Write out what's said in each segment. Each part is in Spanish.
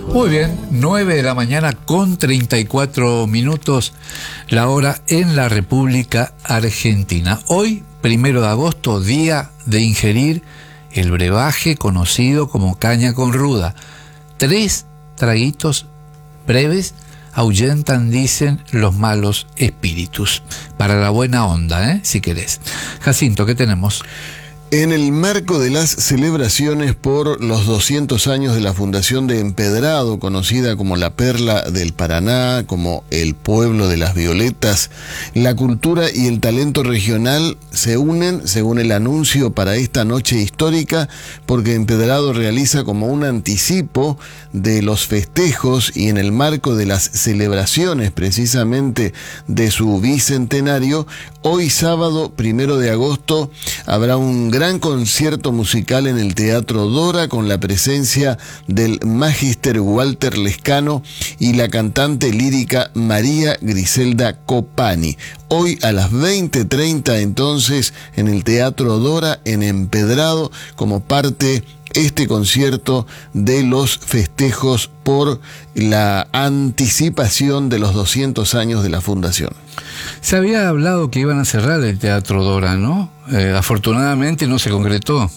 Muy bien, 9 de la mañana con 34 minutos, la hora en la República Argentina. Hoy, 1 de agosto, día de ingerir el brebaje conocido como caña con ruda. 3 traguitos breves ahuyentan, dicen, los malos espíritus. Para la buena onda, si querés. Jacinto, ¿qué tenemos? En el marco de las celebraciones por los 200 años de la fundación de Empedrado, conocida como la Perla del Paraná, como el pueblo de las violetas, la cultura y el talento regional se unen, según el anuncio para esta noche histórica, porque Empedrado realiza como un anticipo de los festejos y en el marco de las celebraciones precisamente de su bicentenario, hoy sábado 1 de agosto habrá un gran concierto musical en el Teatro Dora con la presencia del Magister Walter Lescano y la cantante lírica María Griselda Copani. Hoy a las 20:30 entonces en el Teatro Dora en Empedrado como parte este concierto de los festejos por la anticipación de los 200 años de la fundación. Se había hablado que iban a cerrar el Teatro Dora, ¿no? Afortunadamente no se concretó.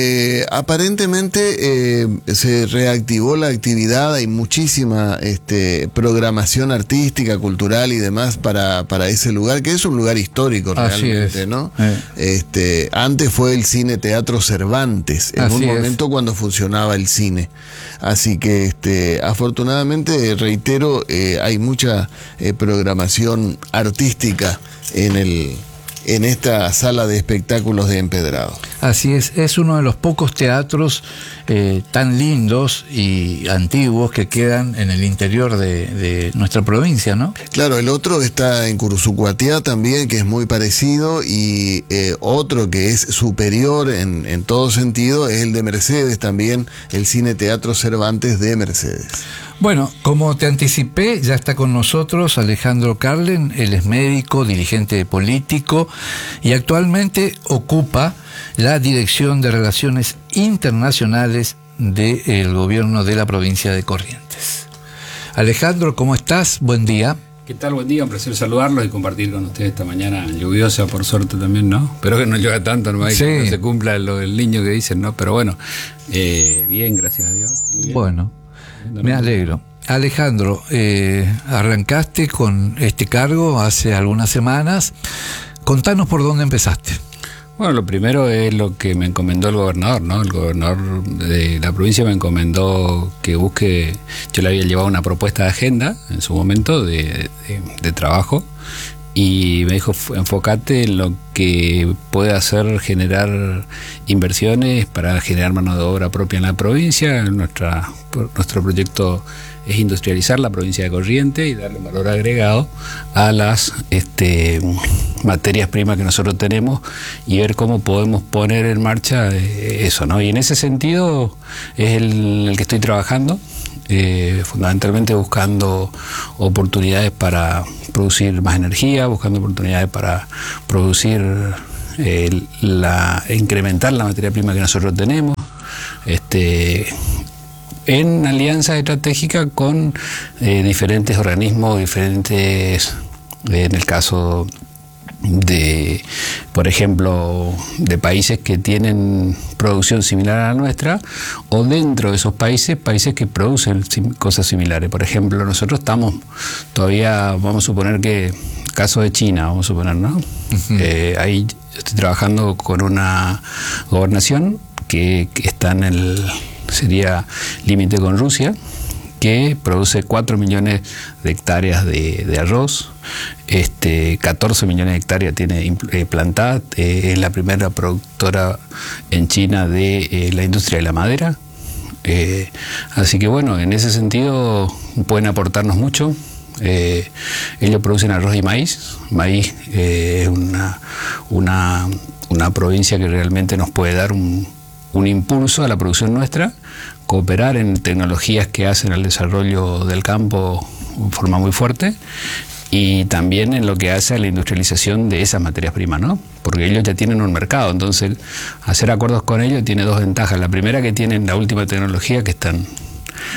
Aparentemente se reactivó la actividad, hay muchísima programación artística, cultural y demás para ese lugar, que es un lugar histórico realmente, ¿no? Antes fue el Cine Teatro Cervantes, en un momento cuando funcionaba el cine. Así que afortunadamente, reitero, hay mucha programación artística en esta sala de espectáculos de Empedrado. Así es uno de los pocos teatros tan lindos y antiguos que quedan en el interior de nuestra provincia, ¿no? Claro, el otro está en Cursucuatiá también, que es muy parecido, y otro que es superior en todo sentido es el de Mercedes también, el Cine Teatro Cervantes de Mercedes. Bueno, como te anticipé, ya está con nosotros Alejandro Carlen. Él es médico, dirigente político y actualmente ocupa la Dirección de Relaciones Internacionales del Gobierno de la provincia de Corrientes. Alejandro, ¿cómo estás? Buen día. ¿Qué tal? Buen día, un placer saludarlos y compartir con ustedes esta mañana lluviosa, por suerte también, ¿no? Espero que no llueva tanto, no hay que no se cumpla el niño que dicen, ¿no? Pero bueno, bien, gracias a Dios. Bien. Bueno, me alegro. Alejandro, arrancaste con este cargo hace algunas semanas. Contanos por dónde empezaste. Bueno, lo primero es lo que me encomendó el gobernador, ¿no? El gobernador de la provincia me encomendó que busque, yo le había llevado una propuesta de agenda en su momento de trabajo y me dijo, enfócate en lo que puede hacer generar inversiones para generar mano de obra propia en la provincia. Nuestro proyecto es industrializar la provincia de Corrientes y darle valor agregado a las materias primas que nosotros tenemos y ver cómo podemos poner en marcha eso, ¿no? Y en ese sentido es el que estoy trabajando, fundamentalmente buscando oportunidades para producir más energía, buscando oportunidades para producir incrementar la materia prima que nosotros tenemos, en alianzas estratégicas con diferentes organismos, diferentes, en el caso de, por ejemplo, de países que tienen producción similar a la nuestra, o dentro de esos países que producen cosas similares. Por ejemplo, nosotros estamos todavía, vamos a suponer que, caso de China, vamos a suponer, ¿no? Uh-huh. Ahí estoy trabajando con una gobernación que está sería límite con Rusia, que produce 4 millones de hectáreas de arroz, 14 millones de hectáreas tiene plantadas, es la primera productora en China de la industria de la madera. Así que bueno, en ese sentido pueden aportarnos mucho. Ellos producen arroz y maíz. Maíz es una provincia que realmente nos puede dar un impulso a la producción nuestra, cooperar en tecnologías que hacen al desarrollo del campo de forma muy fuerte y también en lo que hace a la industrialización de esas materias primas, ¿no? Porque ellos ya tienen un mercado, entonces hacer acuerdos con ellos tiene dos ventajas. La primera, que tienen la última tecnología, que están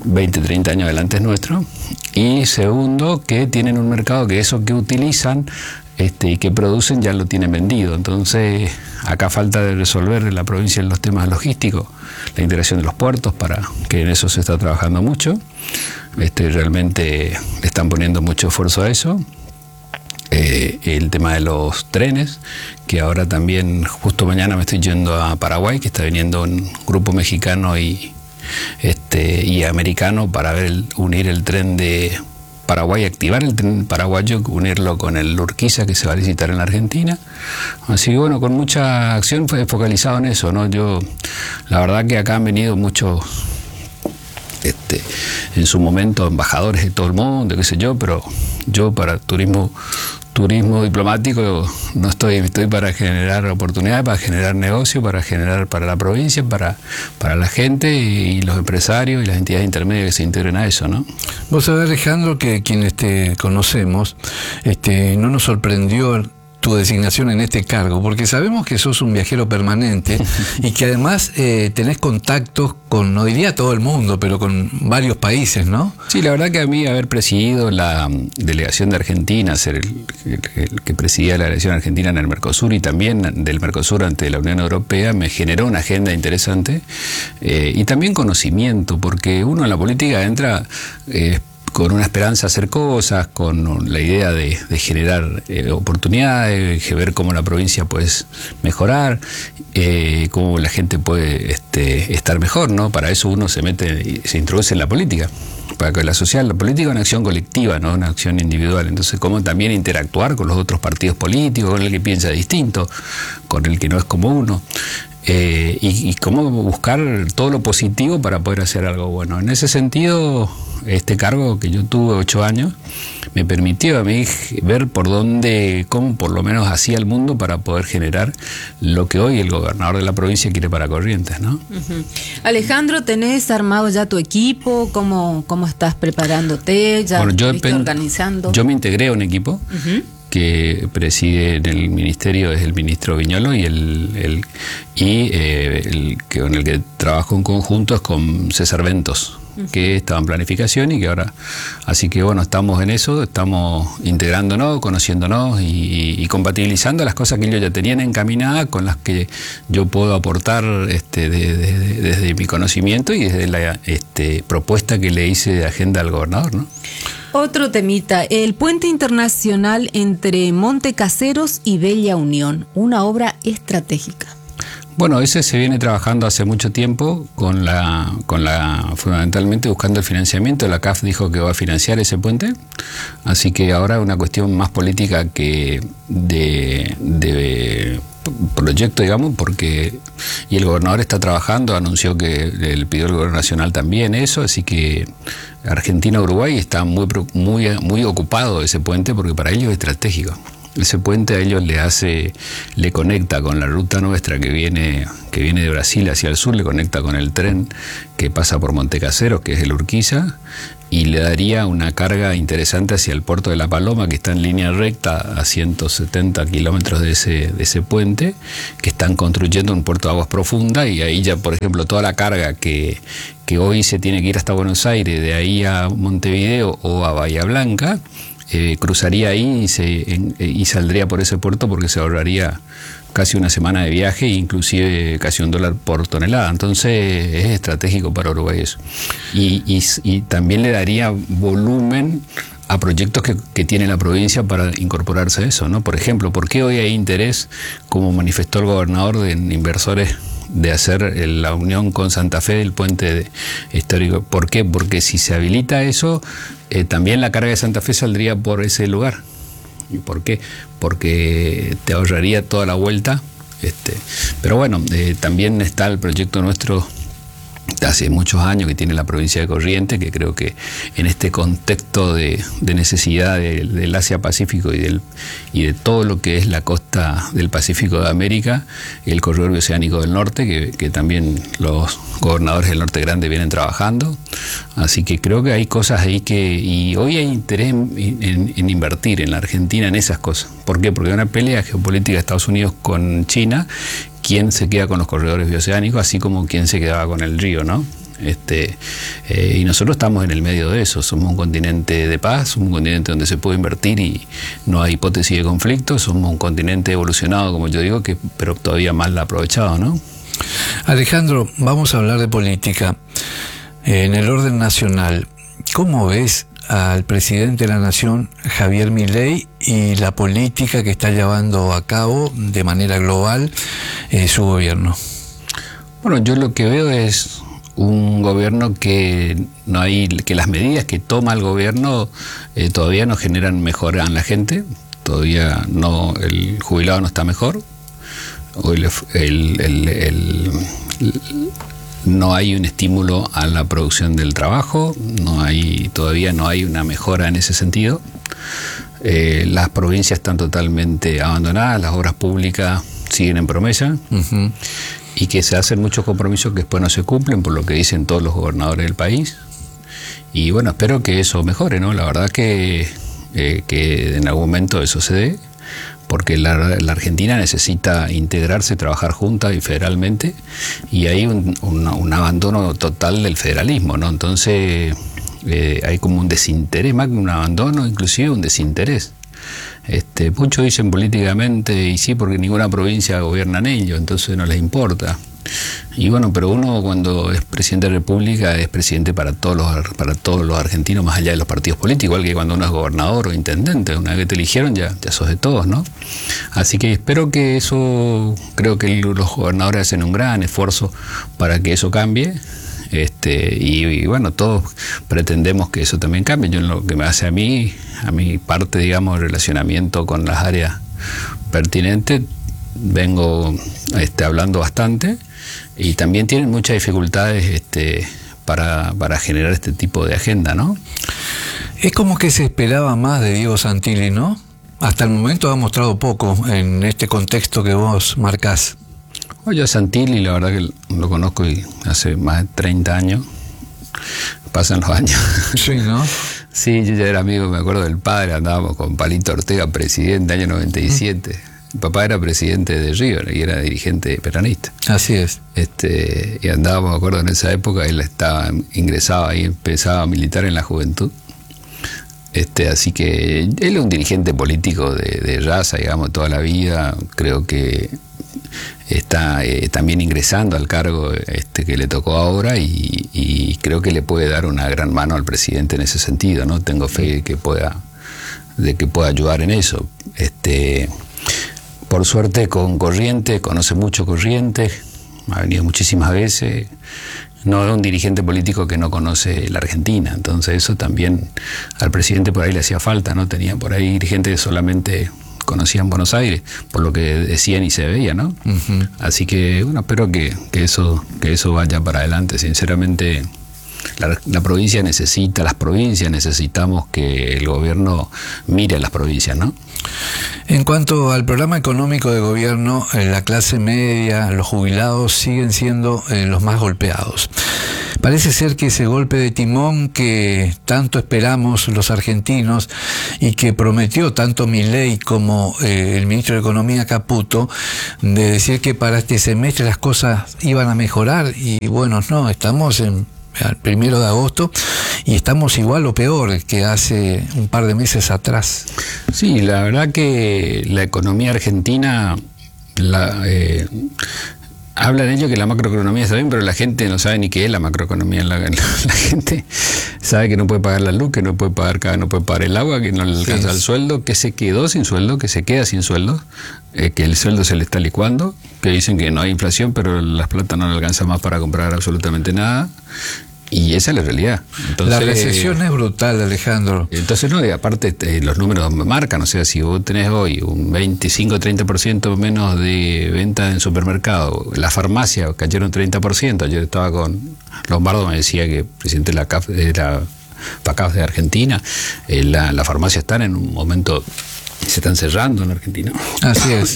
20, 30 años adelante nuestro. Y segundo, que tienen un mercado que eso que utilizan y que producen ya lo tienen vendido. Entonces, acá falta de resolver en la provincia en los temas logísticos, la integración de los puertos, para que en eso se está trabajando mucho. Realmente le están poniendo mucho esfuerzo a eso. El tema de los trenes, que ahora también, justo mañana me estoy yendo a Paraguay, que está viniendo un grupo mexicano y americano para unir el tren de Paraguay, activar el tren paraguayo, unirlo con el Urquiza que se va a licitar en la Argentina. Así que bueno, con mucha acción fue focalizado en eso, ¿no? La verdad que acá han venido muchos, en su momento, embajadores de todo el mundo, qué sé yo, pero yo para turismo diplomático no estoy para generar oportunidades, para generar negocio, para generar para la provincia, para la gente y los empresarios y las entidades intermedias que se integren a eso, ¿no? Vos sabés, Alejandro, que quienes te conocemos, no nos sorprendió tu designación en este cargo, porque sabemos que sos un viajero permanente y que además tenés contactos con, no diría todo el mundo, pero con varios países, ¿no? Sí, la verdad que a mí haber presidido la delegación de Argentina, ser el que presidía la delegación argentina en el Mercosur y también del Mercosur ante la Unión Europea, me generó una agenda interesante y también conocimiento, porque uno en la política entra con una esperanza de hacer cosas, con la idea de generar oportunidades, de ver cómo la provincia puede mejorar, cómo la gente puede estar mejor, ¿no? Para eso uno se introduce en la política, para que la política es una acción colectiva, no una acción individual. Entonces, cómo también interactuar con los otros partidos políticos, con el que piensa distinto, con el que no es como uno. Y cómo buscar todo lo positivo para poder hacer algo bueno. En ese sentido, este cargo que yo tuve 8 años me permitió a mí ver cómo por lo menos hacía el mundo para poder generar lo que hoy el gobernador de la provincia quiere para Corrientes, ¿no? Uh-huh. Alejandro, ¿tenés armado ya tu equipo? ¿Cómo estás preparándote? ¿Ya estás organizando? Yo me integré a un equipo. Uh-huh. Que preside en el ministerio es el ministro Viñolo y el que con el que trabajo en conjunto es con César Ventos, que estaba en planificación y que ahora, así que bueno, estamos en eso, estamos integrándonos, conociéndonos y compatibilizando las cosas que ellos ya tenían encaminadas con las que yo puedo aportar desde mi conocimiento y desde la propuesta que le hice de agenda al gobernador, ¿no? Otro temita, el puente internacional entre Montecaseros y Bella Unión, una obra estratégica. Bueno, ese se viene trabajando hace mucho tiempo fundamentalmente buscando el financiamiento. La CAF dijo que va a financiar ese puente, así que ahora es una cuestión más política que de proyecto, digamos, y el gobernador está trabajando, anunció que le pidió el gobierno nacional también eso, así que Argentina-Uruguay está muy ocupado de ese puente porque para ellos es estratégico. Ese puente a ellos le conecta con la ruta nuestra que viene de Brasil hacia el sur, le conecta con el tren que pasa por Montecaseros, que es el Urquiza, y le daría una carga interesante hacia el puerto de La Paloma, que está en línea recta a 170 kilómetros de ese puente, que están construyendo un puerto de aguas profundas, y ahí ya, por ejemplo, toda la carga que hoy se tiene que ir hasta Buenos Aires, de ahí a Montevideo o a Bahía Blanca, cruzaría ahí y saldría por ese puerto, porque se ahorraría casi una semana de viaje, inclusive casi $1 por tonelada. Entonces es estratégico para Uruguay eso. Y también le daría volumen a proyectos que tiene la provincia para incorporarse a eso, ¿no? Por ejemplo, ¿por qué hoy hay interés, como manifestó el gobernador, de inversores de hacer la unión con Santa Fe del puente histórico? ¿Por qué? Porque si se habilita eso, también la carga de Santa Fe saldría por ese lugar. ¿Y por qué? Porque te ahorraría toda la vuelta. Pero bueno, también está el proyecto nuestro hace muchos años que tiene la provincia de Corrientes, que creo que en este contexto de necesidad del Asia-Pacífico y de todo lo que es la costa del Pacífico de América, el corredor bioceánico del norte, que también los gobernadores del norte grande vienen trabajando. Así que creo que hay cosas ahí y hoy hay interés en invertir en la Argentina en esas cosas. ¿Por qué? Porque hay una pelea geopolítica de Estados Unidos con China, quién se queda con los corredores bioceánicos, así como quién se quedaba con el río, ¿no? Y nosotros estamos en el medio de eso. Somos un continente de paz, un continente donde se puede invertir y no hay hipótesis de conflicto. Somos un continente evolucionado, como yo digo, pero todavía mal aprovechado, ¿no? Alejandro, vamos a hablar de política. En el orden nacional, ¿cómo ves al presidente de la Nación, Javier Milei, y la política que está llevando a cabo de manera global su gobierno? Bueno, yo lo que veo es un gobierno que las medidas que toma el gobierno todavía no generan mejora en la gente, todavía no, el jubilado no está mejor, o no hay un estímulo a la producción del trabajo, todavía no hay una mejora en ese sentido. Las provincias están totalmente abandonadas, las obras públicas siguen en promesa. Uh-huh. Y que se hacen muchos compromisos que después no se cumplen, por lo que dicen todos los gobernadores del país. Y bueno, espero que eso mejore, ¿no? La verdad que en algún momento eso se dé, porque la Argentina necesita integrarse, trabajar juntas y federalmente, y hay un abandono total del federalismo, ¿no? Entonces hay como un desinterés, más que un abandono, inclusive un desinterés. Muchos dicen políticamente, y sí, porque ninguna provincia gobiernan ellos, entonces no les importa. Y bueno, pero uno cuando es presidente de la República es presidente para todos los argentinos, más allá de los partidos políticos, igual que cuando uno es gobernador o intendente, una vez que te eligieron ya sos de todos, ¿no? Así que espero que eso, creo que los gobernadores hacen un gran esfuerzo para que eso cambie. Y bueno, todos pretendemos que eso también cambie. Yo en lo que me hace a mi parte, digamos, de relacionamiento con las áreas pertinentes, vengo hablando bastante, y también tienen muchas dificultades para generar este tipo de agenda, ¿no? Es como que se esperaba más de Diego Santilli, ¿no? Hasta el momento ha mostrado poco en este contexto que vos marcás. Yo a Santilli, la verdad que lo conozco hace más de 30 años. Pasan los años. Sí, ¿no? Sí, yo ya era amigo, me acuerdo del padre, andábamos con Palito Ortega, presidente, año 97. Mi papá era presidente de River y era dirigente peronista. Así es. Y andábamos, me acuerdo, en esa época, él ingresaba ahí, empezaba a militar en la juventud. Así que él es un dirigente político de raza, digamos, toda la vida. Creo que está también ingresando al cargo que le tocó ahora, y creo que le puede dar una gran mano al presidente en ese sentido, ¿no? Tengo fe de que pueda ayudar en eso. Por suerte con Corrientes, conoce mucho Corrientes, ha venido muchísimas veces. No es un dirigente político que no conoce la Argentina, entonces eso también al presidente por ahí le hacía falta, ¿no? Tenía por ahí dirigentes que solamente conocían Buenos Aires, por lo que decían y se veía, ¿no? Uh-huh. Así que, bueno, espero que eso vaya para adelante. Sinceramente, la provincia las provincias necesitamos que el gobierno mire a las provincias, ¿no? En cuanto al programa económico de gobierno, la clase media, los jubilados siguen siendo los más golpeados. Parece ser que ese golpe de timón que tanto esperamos los argentinos y que prometió tanto Milei como el ministro de Economía Caputo, de decir que para este semestre las cosas iban a mejorar, y bueno, no, estamos al 1 de agosto y estamos igual o peor que hace un par de meses atrás. Sí, la verdad que la economía argentina hablan ellos que la macroeconomía está bien, pero la gente no sabe ni qué es la macroeconomía. La gente sabe que no puede pagar la luz, que no puede pagar no puede pagar el agua, que no le alcanza el sueldo, que se quedó sin sueldo, que se queda sin sueldo, que el sueldo se le está licuando, que dicen que no hay inflación, pero las plata no le alcanza más para comprar absolutamente nada. Y esa es la realidad. Entonces, la recesión es brutal, Alejandro. Entonces, no, y aparte los números marcan, o sea, si vos tenés hoy un 25-30% menos de venta en supermercado, la farmacia cayeron 30%, ayer estaba con Lombardo, me decía que el presidente de la CAF era PACAF de Argentina, la farmacia están en un momento, se están cerrando en Argentina. Así es.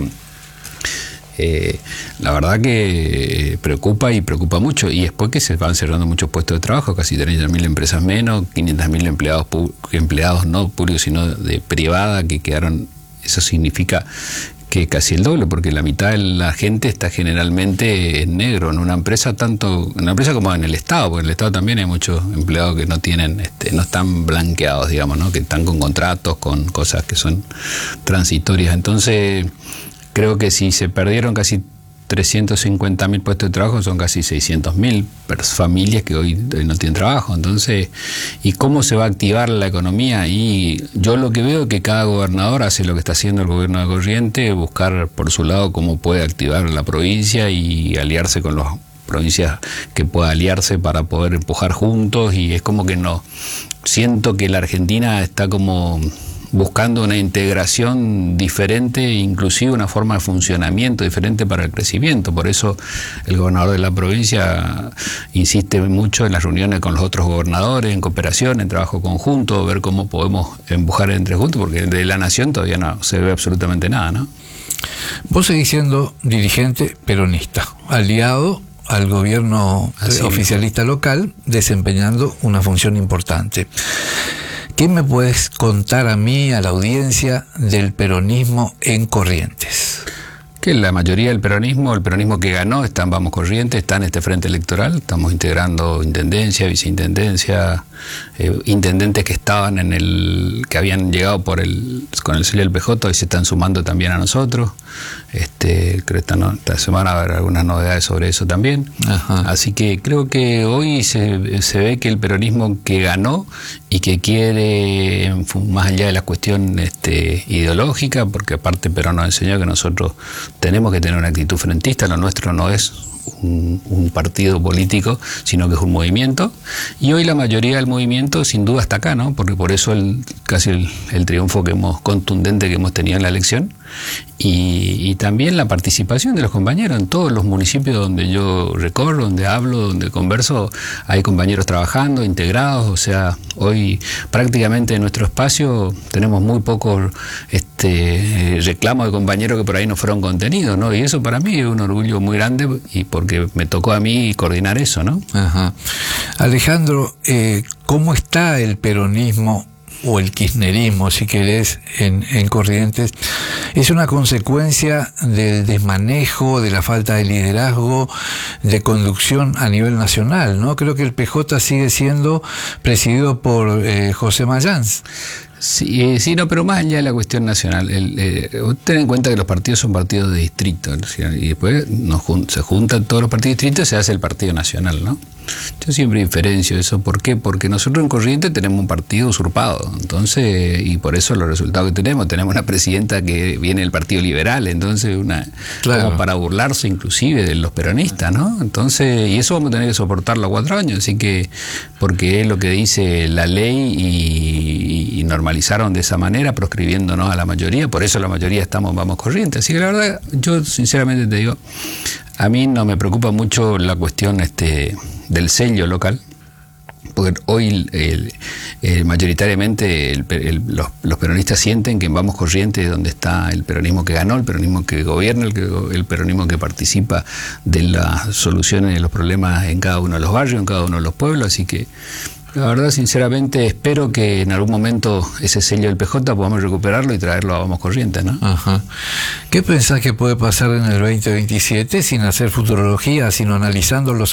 La verdad que preocupa y preocupa mucho, y después que se van cerrando muchos puestos de trabajo, casi 30.000 empresas menos, 500.000 empleados no públicos sino de privada que quedaron. Eso significa que casi el doble, porque la mitad de la gente está generalmente en negro en una empresa, tanto en una empresa como en el Estado, porque en el Estado también hay muchos empleados que no tienen, no están blanqueados, digamos, ¿no? Que están con contratos, con cosas que son transitorias. Entonces, creo que si se perdieron casi 350.000 puestos de trabajo, son casi 600.000 familias que hoy no tienen trabajo. Entonces, ¿y cómo se va a activar la economía? Y yo lo que veo es que cada gobernador hace lo que está haciendo el gobierno de Corrientes, buscar por su lado cómo puede activar la provincia y aliarse con las provincias que pueda aliarse para poder empujar juntos. Y es como que no, siento que la Argentina está como buscando una integración diferente, inclusive una forma de funcionamiento diferente para el crecimiento. Por eso el gobernador de la provincia insiste mucho en las reuniones con los otros gobernadores, en cooperación, en trabajo conjunto, ver cómo podemos empujar entre juntos, porque de la nación todavía no se ve absolutamente nada, ¿no? Vos seguís siendo dirigente peronista, aliado al gobierno oficialista local, desempeñando una función importante. ¿Qué me puedes contar a mí, a la audiencia, del peronismo en Corrientes? Que la mayoría del peronismo, el peronismo que ganó, está en Vamos Corrientes, está en este frente electoral. Estamos integrando intendencia, viceintendencia, intendentes que estaban que habían llegado con el sello del PJ y se están sumando también a nosotros. Creo que esta semana va a haber algunas novedades sobre eso también. Ajá. Así que creo que hoy se ve que el peronismo que ganó y que quiere, más allá de la cuestión ideológica, porque aparte Perón nos enseñó que nosotros tenemos que tener una actitud frentista, lo nuestro no es un partido político, sino que es un movimiento, y hoy la mayoría del movimiento sin duda está acá, ¿no? Porque por eso casi el triunfo contundente que hemos tenido en la elección, y también la participación de los compañeros en todos los municipios donde yo recorro, donde hablo, donde converso, hay compañeros trabajando, integrados. O sea, hoy prácticamente en nuestro espacio tenemos muy pocos reclamos de compañeros que por ahí no fueron contenidos, ¿no? Y eso para mí es un orgullo muy grande, y porque me tocó a mí coordinar eso, ¿no? Ajá. Alejandro, ¿cómo está el peronismo o el kirchnerismo, si querés, en Corrientes? ¿Es una consecuencia del desmanejo, de la falta de liderazgo, de conducción a nivel nacional, ¿no? Creo que el PJ sigue siendo presidido por José Mayans. Sí, no, pero más allá de la cuestión nacional, ten en cuenta que los partidos son partidos de distrito, ¿no? Y después se juntan todos los partidos de distrito y se hace el partido nacional, ¿no? Yo siempre diferencio eso. ¿Por qué? Porque nosotros en Corrientes tenemos un partido usurpado, entonces, y por eso los resultados que tenemos una presidenta que viene del Partido Liberal, entonces claro, como para burlarse inclusive de los peronistas, ¿no? Entonces, y eso vamos a tener que soportarlo 4 años, así que, porque es lo que dice la ley, y normalizaron de esa manera, proscribiéndonos a la mayoría, por eso la mayoría estamos en Vamos Corrientes. Así que la verdad, yo sinceramente te digo, a mí no me preocupa mucho la cuestión del sello local, porque hoy mayoritariamente los peronistas sienten que en Vamos Corrientes es donde está el peronismo que ganó, el peronismo que gobierna, el peronismo que participa de las soluciones de los problemas en cada uno de los barrios, en cada uno de los pueblos. Así que la verdad, sinceramente, espero que en algún momento ese sello del PJ podamos recuperarlo y traerlo a Vamos Corrientes, ¿no? Ajá. ¿Qué pensás que puede pasar en el 2027 sin hacer futurología, sino analizando los